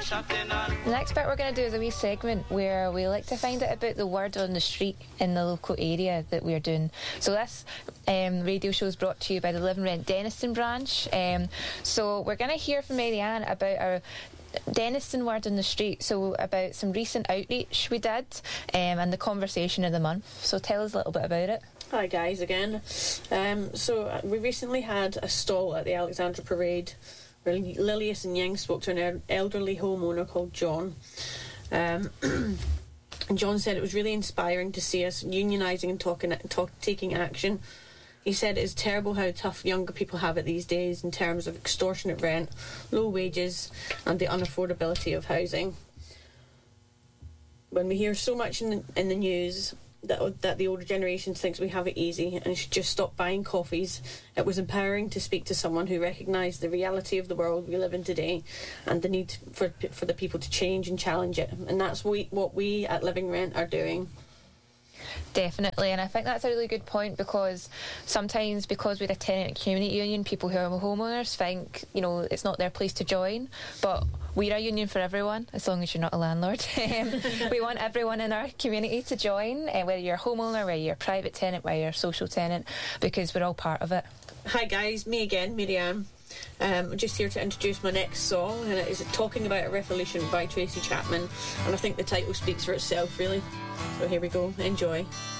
The next bit we're going to do is a wee segment where we like to find out about the word on the street in the local area that we're doing. So this radio show is brought to you by the Live and Rent Denniston branch. So we're going to hear from Marianne about our Denniston word on the street, so about some recent outreach we did and the conversation of the month. So tell us a little bit about it. Hi guys again. So we recently had a stall at the Alexandra Parade where Lilius and Ying spoke to an elderly homeowner called John. And John said it was really inspiring to see us unionising and taking action. He said it's terrible how tough younger people have it these days in terms of extortionate rent, low wages and the unaffordability of housing. When we hear so much in the news that the older generation thinks we have it easy and should just stop buying coffees, it was empowering to speak to someone who recognised the reality of the world we live in today and the need for the people to change and challenge it. And that's what we at Living Rent are doing. Definitely, and I think that's a really good point, because sometimes, because we're a tenant community union, people who are homeowners think, you know, it's not their place to join, but we're a union for everyone, as long as you're not a landlord. We want everyone in our community to join, whether you're a homeowner, whether you're a private tenant, whether you're a social tenant, because we're all part of it. Hi guys, me again, Marianne. I'm just here to introduce my next song, and it is Talking About a Revolution by Tracy Chapman, and I think the title speaks for itself really. So here we go, enjoy.